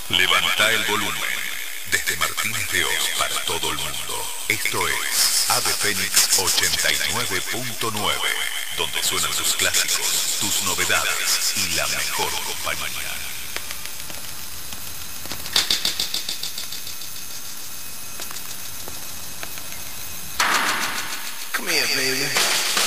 Levanta el volumen. Desde Martínez de Oz para todo el mundo. Esto es Ave Fénix 89.9, donde suenan tus clásicos, tus novedades y la mejor compañía. Come here, baby.